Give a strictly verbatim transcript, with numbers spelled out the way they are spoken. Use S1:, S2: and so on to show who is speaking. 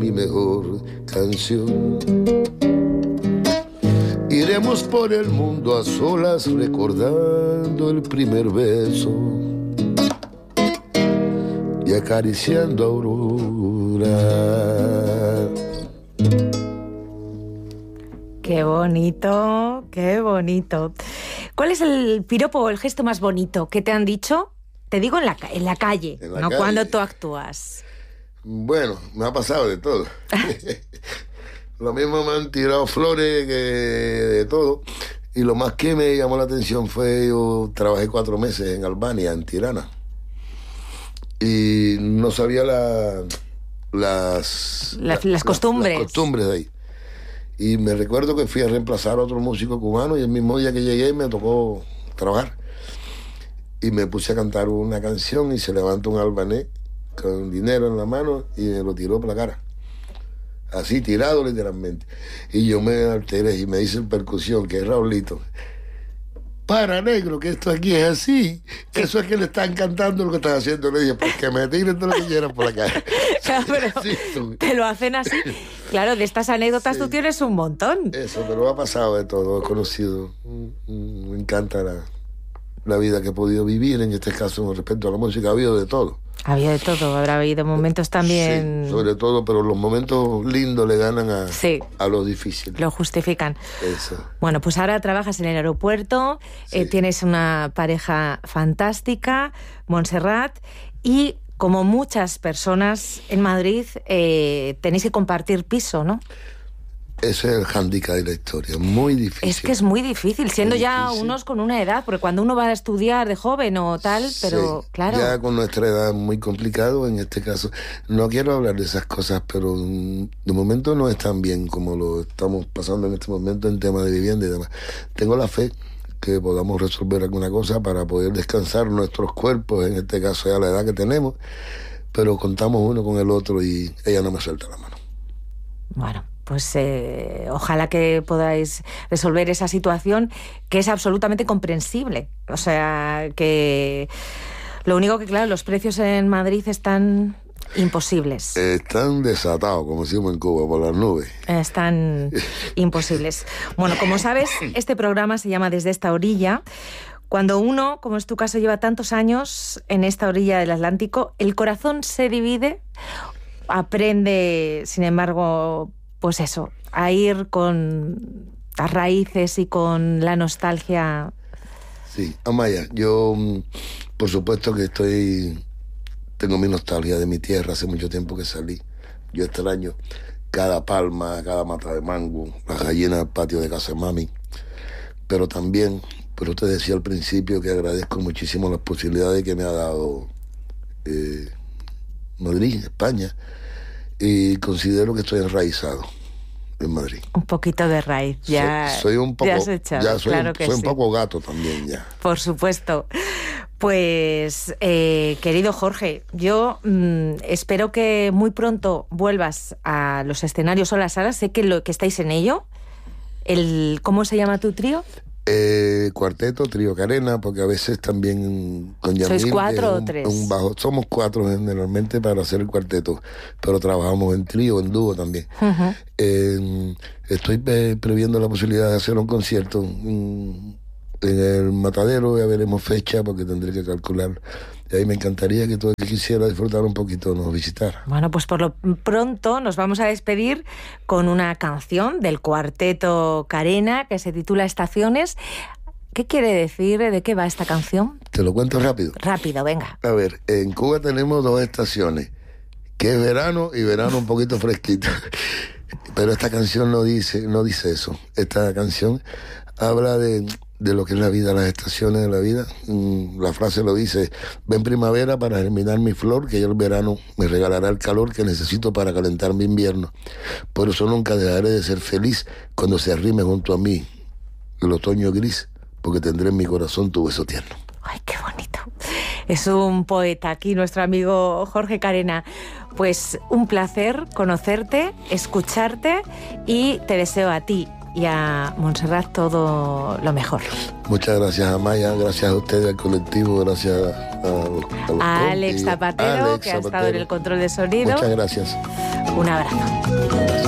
S1: mi mejor canción. Iremos por el mundo a solas recordando el primer beso y acariciando aurora.
S2: Qué bonito, qué bonito. ¿Cuál es el piropo o el gesto más bonito que te han dicho? Te digo en la, en la calle, en la no calle. Cuando tú actúas.
S1: Bueno, me ha pasado de todo. Lo mismo me han tirado flores que de todo. Y lo más que me llamó la atención fue, yo trabajé cuatro meses en Albania, en Tirana. Y no sabía la, las,
S2: la, las, las costumbres.
S1: Las, las costumbres de ahí. Y me recuerdo que fui a reemplazar a otro músico cubano y el mismo día que llegué me tocó trabajar. Y me puse a cantar una canción y se levantó un albanés con dinero en la mano y me lo tiró por la cara. Así, tirado literalmente. Y yo me alteré y me dice en percusión, que es Raulito: para, negro, que esto aquí es así. Eso es que le están cantando lo que estás haciendo. Le dije, pues que me tiren todo lo que quieran por la cara.
S2: Claro, pero sí, te lo hacen así. Claro, de estas anécdotas sí. Tú tienes un montón.
S1: Eso, pero ha pasado de todo, he conocido. Me encanta la, la vida que he podido vivir, en este caso, con respecto a la música, ha habido de todo.
S2: Ha habido de todo, habrá habido momentos también...
S1: Sí, sobre todo, pero los momentos lindos le ganan a, sí, a los difíciles.
S2: Lo justifican.
S1: Eso.
S2: Bueno, pues ahora trabajas en el aeropuerto, sí. eh, tienes una pareja fantástica, Montserrat, y como muchas personas en Madrid, eh, tenéis que compartir piso, ¿no?
S1: Ese es el hándicap de la historia, muy difícil.
S2: Es que es muy difícil, siendo muy ya difícil. Unos con una edad, porque cuando uno va a estudiar de joven o tal, pero sí, claro...
S1: Ya con nuestra edad muy complicado, en este caso. No quiero hablar de esas cosas, pero de momento no es tan bien como lo estamos pasando en este momento en tema de vivienda y demás. Tengo la fe que podamos resolver alguna cosa para poder descansar nuestros cuerpos, en este caso ya la edad que tenemos, pero contamos uno con el otro y ella no me suelta la mano.
S2: Bueno... Pues eh, ojalá que podáis resolver esa situación, que es absolutamente comprensible. O sea, que lo único que, claro, los precios en Madrid están imposibles.
S1: Están desatados, como decimos en Cuba, por las nubes.
S2: Están imposibles. Bueno, como sabes, este programa se llama Desde esta orilla. Cuando uno, como es tu caso, lleva tantos años en esta orilla del Atlántico, el corazón se divide, aprende, sin embargo... Pues eso, a ir con las raíces y con la nostalgia.
S1: Sí, Amaya, yo por supuesto que estoy, tengo mi nostalgia de mi tierra, hace mucho tiempo que salí. Yo extraño cada palma, cada mata de mango, las gallinas del patio de casa de mami. Pero también, pero te decía al principio que agradezco muchísimo las posibilidades que me ha dado eh, Madrid, España. Y considero que estoy enraizado en Madrid.
S2: Un poquito de raíz, ya.
S1: Soy, soy un poco,
S2: ya has echado,
S1: ya soy,
S2: claro
S1: un,
S2: que
S1: soy
S2: sí.
S1: un poco gato también ya.
S2: Por supuesto. Pues, eh, querido Jorge, yo mmm, espero que muy pronto vuelvas a los escenarios o las salas. Sé que lo que estáis en ello. El, ¿cómo se llama tu trío?
S1: Eh, cuarteto, trío Carena, porque a veces también con Yamil...
S2: ¿Sois cuatro
S1: un,
S2: o tres?
S1: Un bajo. Somos cuatro generalmente para hacer el cuarteto, pero trabajamos en trío, en dúo también. Uh-huh. Eh, estoy eh, previendo la posibilidad de hacer un concierto en, en el Matadero, ya veremos fecha porque tendré que calcular. Y ahí me encantaría que todo el que quisiera disfrutar un poquito nos visitara.
S2: Bueno, pues por lo pronto nos vamos a despedir con una canción del cuarteto Carena que se titula Estaciones. ¿Qué quiere decir? ¿De qué va esta canción?
S1: Te lo cuento rápido.
S2: Rápido, venga.
S1: A ver, en Cuba tenemos dos estaciones, que es verano y verano un poquito fresquito. Pero esta canción no dice, no dice eso. Esta canción habla de... de lo que es la vida, las estaciones de la vida. La frase lo dice: ven primavera para germinar mi flor, que ya el verano me regalará el calor que necesito para calentar mi invierno. Por eso nunca dejaré de ser feliz cuando se arrime junto a mí el otoño gris, porque tendré en mi corazón tu beso tierno.
S2: ¡Ay, qué bonito! Es un poeta aquí, nuestro amigo Jorge Carena. Pues un placer conocerte, escucharte, y te deseo a ti y a Montserrat todo lo mejor.
S1: Muchas gracias, Amaya, gracias a ustedes, al colectivo, gracias a, a, los
S2: a Alex Zapatero, Alex que Zapatero. ha estado en el control de sonido.
S1: Muchas gracias.
S2: Un abrazo.